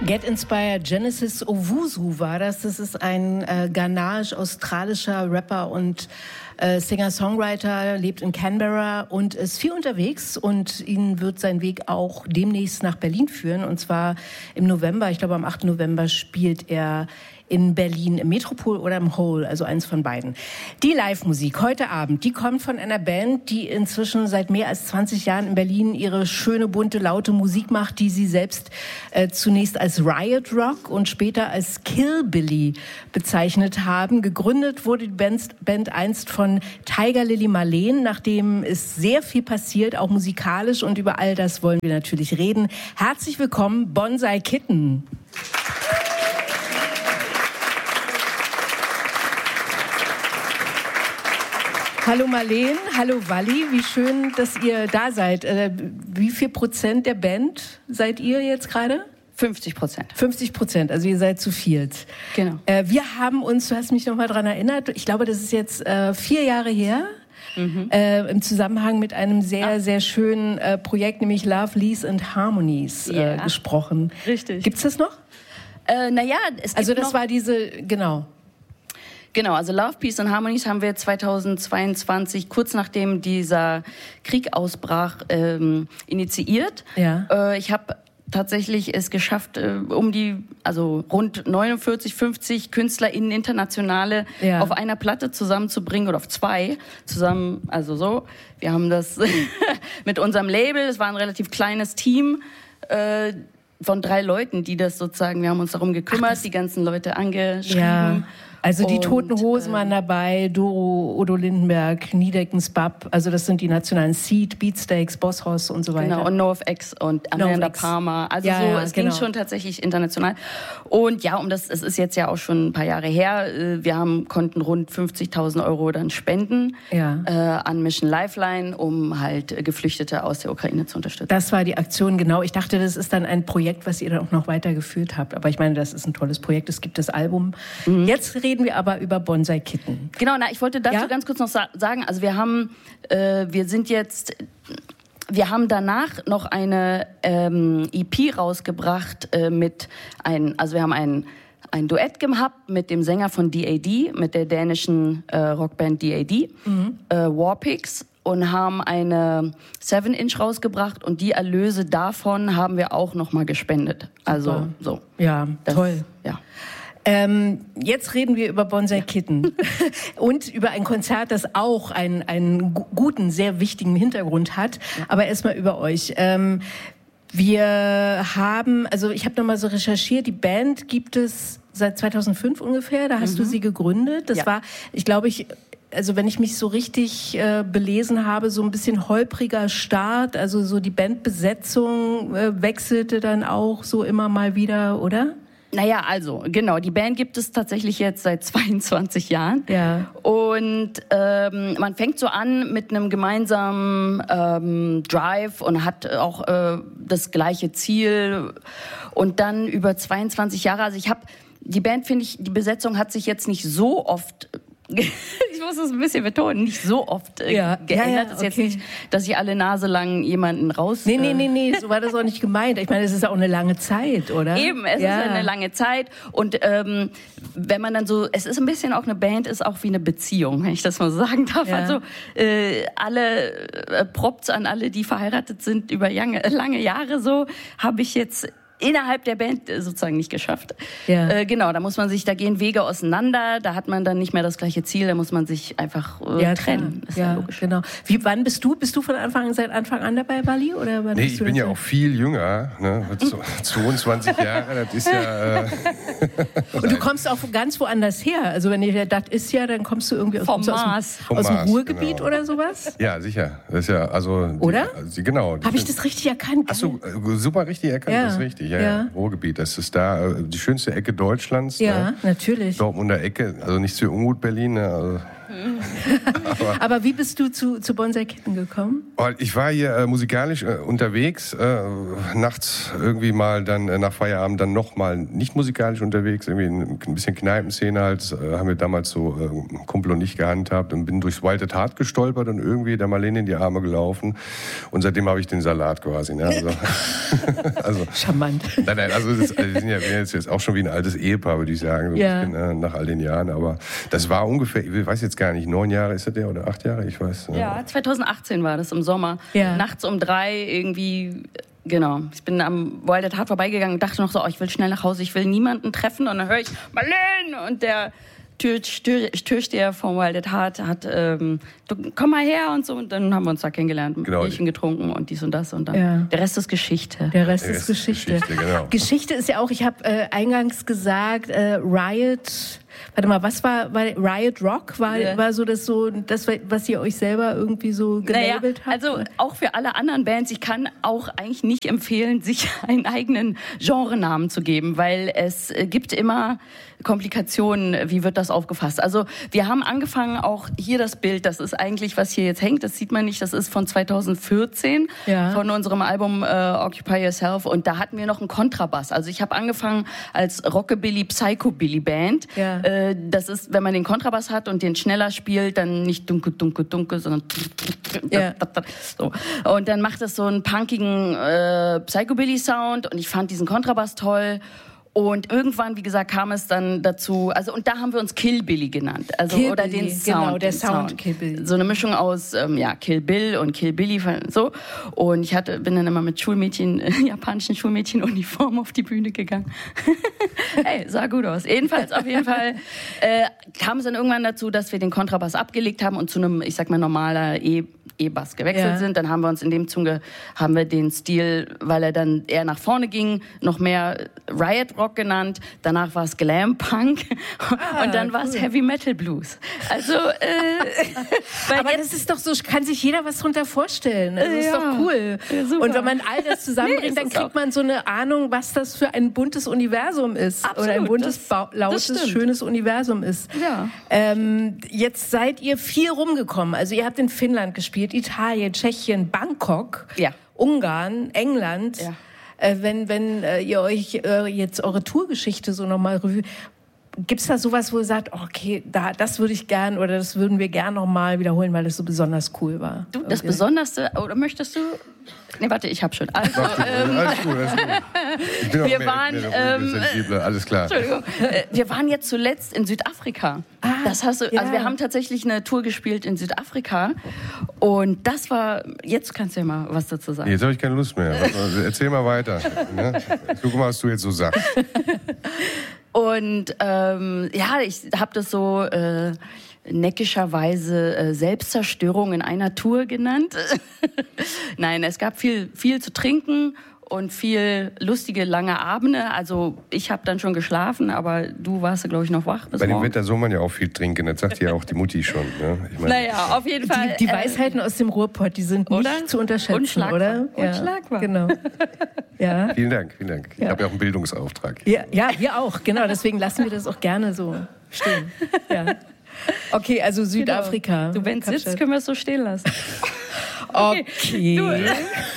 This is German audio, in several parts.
Get Inspired, Genesis Owusu war das. Das ist ein ghanaisch-australischer Rapper und Singer-Songwriter, lebt in Canberra und ist viel unterwegs, und ihn wird sein Weg auch demnächst nach Berlin führen, und zwar im November. Ich glaube, am 8. November spielt er in Berlin im Metropol oder im Hole, also eins von beiden. Die Live-Musik heute Abend, die kommt von einer Band, die inzwischen seit mehr als 20 Jahren in Berlin ihre schöne, bunte, laute Musik macht, die sie selbst zunächst als Riot Rock und später als Killbilly bezeichnet haben. Gegründet wurde die Band einst von Tiger Lily Marleen, nachdem ist sehr viel passiert, auch musikalisch, und über all das wollen wir natürlich reden. Herzlich willkommen, Bonsai Kitten. Hallo Marleen, hallo Walli, wie schön, dass ihr da seid. Wie viel Prozent der Band seid ihr jetzt gerade? 50%. 50%, also ihr seid zu viert. Genau. Wir haben uns, du hast mich noch mal daran erinnert, ich glaube, das ist jetzt 4 Jahre her, im Zusammenhang mit einem sehr, sehr schönen Projekt, nämlich Love, Lease and Harmonies gesprochen. Richtig. Gibt's das noch? Naja, es gibt also das noch war diese, genau. Genau, also Love, Peace and Harmonies haben wir 2022, kurz nachdem dieser Krieg ausbrach, initiiert. Ja. Ich habe tatsächlich es geschafft, rund 49, 50 KünstlerInnen internationale auf einer Platte zusammenzubringen, oder auf 2 zusammen, also so. Wir haben das mit unserem Label, es war ein relativ kleines Team, von 3 Leuten, die das sozusagen, wir haben uns darum gekümmert, die ganzen Leute angeschrieben. Ja. Also die Toten Hosen waren dabei, Doro, Odo Lindenberg, Niedeckens Bab, also das sind die nationalen Seed, Beatsteaks, Bosshaus und so weiter. Genau, und NoFX und Amanda Palmer. Also es ging schon tatsächlich international. Und ja, es ist jetzt ja auch schon ein paar Jahre her, wir konnten rund 50.000 € dann spenden an Mission Lifeline, um halt Geflüchtete aus der Ukraine zu unterstützen. Das war die Aktion, genau. Ich dachte, das ist dann ein Projekt, was ihr dann auch noch weitergeführt habt. Aber ich meine, das ist ein tolles Projekt. Es gibt das Album. Jetzt reden wir aber über Bonsai Kitten. Genau, ich wollte dazu ganz kurz noch sagen, also wir haben danach noch eine EP rausgebracht wir haben ein Duett gehabt mit dem Sänger von D.A.D., mit der dänischen Rockband D.A.D., Warpigs, und haben eine 7-Inch rausgebracht, und die Erlöse davon haben wir auch noch mal gespendet. Also so. Ja, toll. Ja. Jetzt reden wir über Bonsai Kitten und über ein Konzert, das auch einen guten, sehr wichtigen Hintergrund hat. Aber erstmal über euch. Wir haben, ich habe noch mal so recherchiert, die Band gibt es seit 2005 ungefähr, da hast du sie gegründet. Das war, wenn ich mich so richtig belesen habe, so ein bisschen holpriger Start, also so die Bandbesetzung wechselte dann auch so immer mal wieder, oder? Naja, genau, die Band gibt es tatsächlich jetzt seit 22 Jahren. Ja. Und man fängt so an mit einem gemeinsamen Drive und hat auch das gleiche Ziel. Und dann über 22 Jahre, die Band, finde ich, die Besetzung hat sich jetzt nicht so oft ich muss es ein bisschen betonen, nicht so oft geändert. Es ist jetzt nicht, dass ich alle Nase lang jemanden raus... Nee, so war das auch nicht gemeint. Ich meine, es ist auch eine lange Zeit, oder? Eben, es ist eine lange Zeit. Und wenn man dann so... Es ist ein bisschen auch eine Band, ist auch wie eine Beziehung, wenn ich das mal so sagen darf. Ja. Also alle Props an alle, die verheiratet sind über lange Jahre so, habe ich jetzt innerhalb der Band sozusagen nicht geschafft. Ja. Genau, da gehen Wege auseinander, da hat man dann nicht mehr das gleiche Ziel, da muss man sich einfach trennen. Ist ja logisch. Genau. Wann bist du seit Anfang an dabei, Walli? Oder wann ich bin ja auch viel jünger, ne? 22 Jahre, das ist ja... Und du kommst auch ganz woanders her, also wenn ihr das ist dann kommst du irgendwie aus dem Ruhrgebiet oder sowas? Ja, sicher. Das ist ja, oder? Genau. Habe ich das richtig erkannt? Hast du super richtig erkannt, das ist richtig. Ja. Ruhrgebiet, das ist da die schönste Ecke Deutschlands. Ja, ne? natürlich. Dortmunder Ecke, also nicht zu Ungut Berlin. Ne? Aber wie bist du zu Bonsai Kitten gekommen? Ich war hier musikalisch unterwegs, nachts irgendwie mal dann nach Feierabend dann nochmal nicht musikalisch unterwegs, irgendwie ein bisschen Kneipenszene halt, haben wir damals so Kumpel und ich gehandhabt und bin durchs Wild at Heart gestolpert und irgendwie der Marlene in die Arme gelaufen und seitdem habe ich den Salat quasi. Ne? Also, charmant. Nein, also wir sind ja jetzt auch schon wie ein altes Ehepaar, würde ich sagen, so bisschen, nach all den Jahren, aber das war ungefähr, ich weiß jetzt gar nicht, 9 Jahre ist das der oder 8 Jahre, ich weiß. Ja, 2018 war das im Sommer. Ja. Nachts um 3 irgendwie, genau. Ich bin am Wild at Heart vorbeigegangen und dachte noch so, ich will schnell nach Hause, ich will niemanden treffen. Und dann höre ich, Marlene! Und der Türsteher vom Wild at Heart hat, du, komm mal her und so. Und dann haben wir uns da kennengelernt, genau. Bierchen getrunken und dies und das. Und dann der Rest ist Geschichte. Der Rest ist Geschichte. Genau. Geschichte ist ja auch, ich habe eingangs gesagt, Riot... Warte mal, was war Riot Rock? War so das, was ihr euch selber irgendwie so gelabelt habt? Also auch für alle anderen Bands, ich kann auch eigentlich nicht empfehlen, sich einen eigenen Genrenamen zu geben, weil es gibt immer Komplikationen, wie wird das aufgefasst. Also wir haben angefangen, auch hier das Bild, das ist eigentlich, was hier jetzt hängt, das sieht man nicht, das ist von 2014, von unserem Album Occupy Yourself, und da hatten wir noch einen Kontrabass. Also ich habe angefangen als Rockabilly, Psychobilly-Band. Ja. Das ist, wenn man den Kontrabass hat und den schneller spielt, dann nicht dunkel, dunkel, dunkel, sondern so. Und dann macht es so einen punkigen Psychobilly-Sound und ich fand diesen Kontrabass toll. Und irgendwann, wie gesagt, kam es dann dazu, also, und da haben wir uns Kill Billy genannt. Also, Kill oder Billy, den Sound. Genau, der Sound Kill Billy. So eine Mischung aus, Kill Bill und Kill Billy, so. Und ich bin dann immer mit japanischen Schulmädchenuniform auf die Bühne gegangen. Hey, sah gut aus. Auf jeden Fall, kam es dann irgendwann dazu, dass wir den Kontrabass abgelegt haben und zu einem, ich sag mal, normaler E-Bass gewechselt sind. Dann haben wir uns in dem Zuge, haben wir den Stil, weil er dann eher nach vorne ging, noch mehr Riot Rock genannt. Danach war es Glam Punk und dann war es Heavy Metal Blues. Also, aber das ist doch so, kann sich jeder was drunter vorstellen. Das ist doch cool. Ja, und wenn man all das zusammenbringt, dann kriegt man so eine Ahnung, was das für ein buntes Universum ist. Absolut, oder ein buntes, lautes, schönes Universum ist. Ja. Jetzt seid ihr viel rumgekommen. Also ihr habt in Finnland gespielt, Italien, Tschechien, Bangkok, Ungarn, England. Ja. Wenn ihr euch jetzt eure Tourgeschichte so nochmal revue, gibt's da sowas, wo ihr sagt, okay, das würde ich gern oder das würden wir gern nochmal wiederholen, weil das so besonders cool war? Du, das Besonderste, oder möchtest du? Nee, warte, ich hab schon. Also, alles gut. Ich bin auch sensibler, alles klar. Entschuldigung. Wir waren jetzt zuletzt in Südafrika. Das hast du, also wir haben tatsächlich eine Tour gespielt in Südafrika und das war, jetzt kannst du ja mal was dazu sagen. Jetzt habe ich keine Lust mehr. Erzähl mal weiter. Ne? Guck mal, was du jetzt so sagst. Und ich habe das so neckischerweise Selbstzerstörung in einer Tour genannt. Nein, es gab viel zu trinken und viel lustige, lange Abende. Also ich habe dann schon geschlafen, aber du warst, glaube ich, noch wach. Bei dem Wetter soll man ja auch viel trinken, das sagt ja auch die Mutti schon. Ne? Ich meine, naja, auf jeden Fall. Die Weisheiten aus dem Ruhrpott, die sind nicht zu unterschätzen, unschlagbar, oder? Unschlagbar. Genau. Ja. Vielen Dank. Ich habe ja auch einen Bildungsauftrag. Ja, wir auch, genau. Deswegen lassen wir das auch gerne so stehen. Ja. Okay, also Südafrika. Genau. Du, wenn es sitzt, können wir es so stehen lassen. Okay.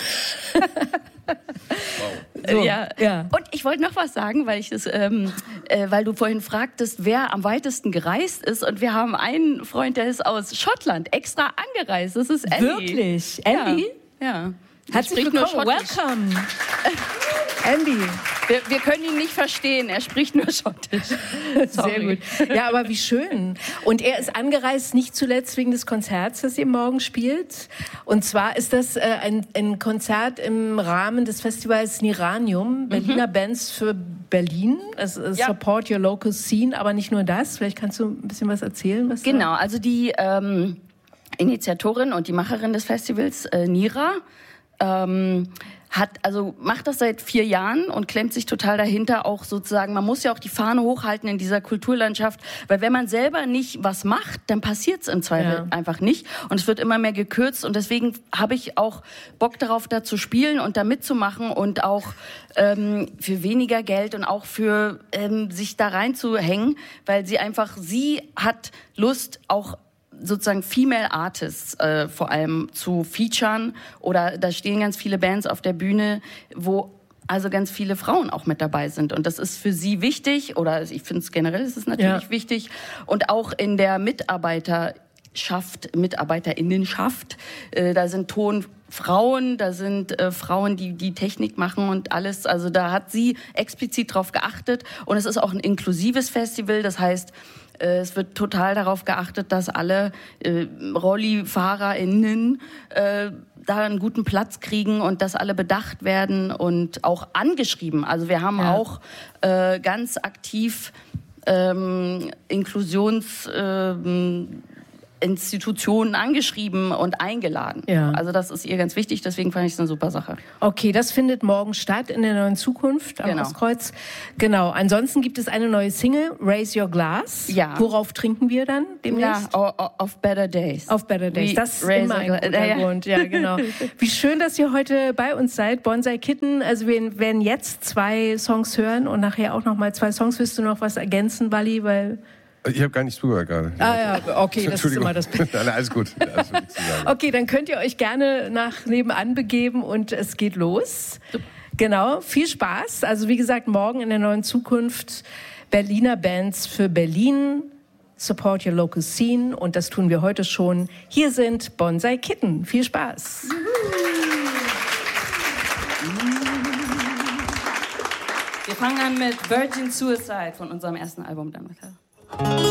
So, ja. Und ich wollte noch was sagen, weil weil du vorhin fragtest, wer am weitesten gereist ist. Und wir haben einen Freund, der ist aus Schottland extra angereist. Das ist Andy. Wirklich? Andy? Ja. Herzlich willkommen. Welcome. Andy. Wir können ihn nicht verstehen, er spricht nur Schottisch. Sehr gut. Ja, aber wie schön. Und er ist angereist, nicht zuletzt wegen des Konzerts, das ihr morgen spielt. Und zwar ist das ein Konzert im Rahmen des Festivals Niranium, Berliner Bands für Berlin. Das ist Support Your Local Scene, aber nicht nur das. Vielleicht kannst du ein bisschen was erzählen. Genau, also die Initiatorin und die Macherin des Festivals, Nira, macht das seit 4 Jahren und klemmt sich total dahinter, auch sozusagen, man muss ja auch die Fahne hochhalten in dieser Kulturlandschaft, weil wenn man selber nicht was macht, dann passiert es im Zweifel einfach nicht und es wird immer mehr gekürzt und deswegen habe ich auch Bock darauf, da zu spielen und da mitzumachen und auch für weniger Geld und auch für sich da reinzuhängen, weil sie hat Lust, auch sozusagen Female Artists vor allem zu featuren. Oder da stehen ganz viele Bands auf der Bühne, wo also ganz viele Frauen auch mit dabei sind. Und das ist für sie wichtig, oder ich finde es generell ist es natürlich wichtig. Und auch in der Mitarbeiterinnenschaft, da sind Tonfrauen, da sind Frauen, die die Technik machen und alles. Also da hat sie explizit drauf geachtet. Und es ist auch ein inklusives Festival, das heißt, es wird total darauf geachtet, dass alle RollifahrerInnen da einen guten Platz kriegen und dass alle bedacht werden und auch angeschrieben. Also wir haben auch ganz aktiv Institutionen angeschrieben und eingeladen. Ja. Also das ist ihr ganz wichtig, deswegen fand ich es eine super Sache. Okay, das findet morgen statt in der Neuen Zukunft am Ostkreuz. Genau. Ansonsten gibt es eine neue Single, Raise Your Glass. Ja. Worauf trinken wir dann demnächst? Ja, auf Better Days. Auf Better Days. Das ist immer ein guter Grund. Ja, genau. Wie schön, dass ihr heute bei uns seid. Bonsai Kitten. Also wir werden jetzt 2 Songs hören und nachher auch noch mal 2 Songs. Willst du noch was ergänzen, Wally? Weil ich habe gar nicht zugehört gerade. Ja, okay, das ist immer das Beste. Alles gut. Okay, dann könnt ihr euch gerne nach nebenan begeben und es geht los. Genau, viel Spaß. Also wie gesagt, morgen in der Neuen Zukunft Berliner Bands für Berlin. Support your local scene und das tun wir heute schon. Hier sind Bonsai Kitten. Viel Spaß. Wir fangen an mit Virgin Suicide von unserem ersten Album damit.